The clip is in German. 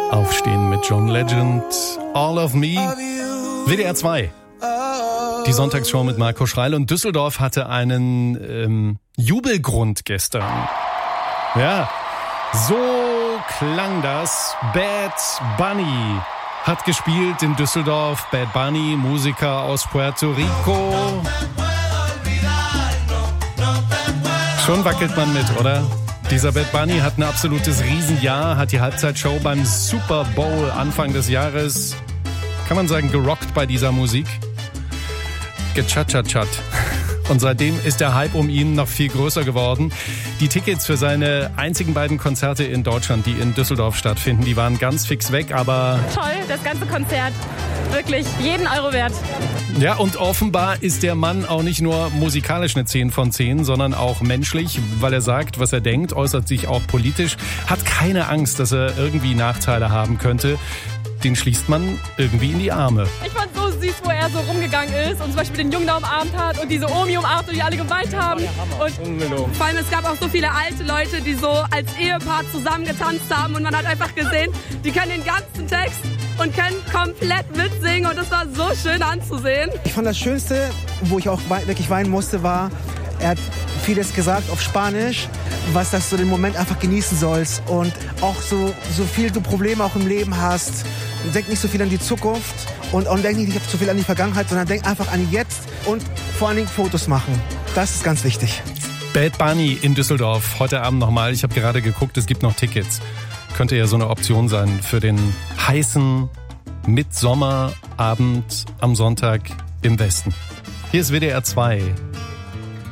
Aufstehen mit John Legend, All of Me, WDR 2. Die Sonntagsshow mit Marco Schreil, und Düsseldorf hatte einen Jubelgrund gestern. Ja, so klang das. Bad Bunny hat gespielt in Düsseldorf. Bad Bunny, Musiker aus Puerto Rico. Schon wackelt man mit, oder? Dieser Bad Bunny hat ein absolutes Riesenjahr, hat die Halbzeitshow beim Super Bowl Anfang des Jahres, kann man sagen, gerockt bei dieser Musik. Gechat-chat-chat. Und seitdem ist der Hype um ihn noch viel größer geworden. Die Tickets für seine einzigen beiden Konzerte in Deutschland, die in Düsseldorf stattfinden, die waren ganz fix weg, aber... Toll, das ganze Konzert. Wirklich jeden Euro wert. Ja, und offenbar ist der Mann auch nicht nur musikalisch eine 10 von 10, sondern auch menschlich, weil er sagt, was er denkt, äußert sich auch politisch, hat keine Angst, dass er irgendwie Nachteile haben könnte. Den schließt man irgendwie in die Arme. Ich fand so süß, wo er so rumgegangen ist und zum Beispiel den Jungen da umarmt hat und diese Omi umarmt und die alle geweint haben. Und vor allem, es gab auch so viele alte Leute, die so als Ehepaar zusammen getanzt haben, und man hat einfach gesehen, die können den ganzen Text und können komplett mitsingen, und das war so schön anzusehen. Ich fand das Schönste, wo ich auch wirklich weinen musste, war, er hat vieles gesagt auf Spanisch, was dass du den Moment einfach genießen sollst, und auch so viel du Probleme auch im Leben hast. Denk nicht so viel an die Zukunft und denk nicht so viel an die Vergangenheit, sondern denk einfach an jetzt und vor allen Dingen Fotos machen. Das ist ganz wichtig. Bad Bunny in Düsseldorf, heute Abend nochmal. Ich habe gerade geguckt, es gibt noch Tickets. Könnte ja so eine Option sein für den heißen Mitsommerabend am Sonntag im Westen. Hier ist WDR 2.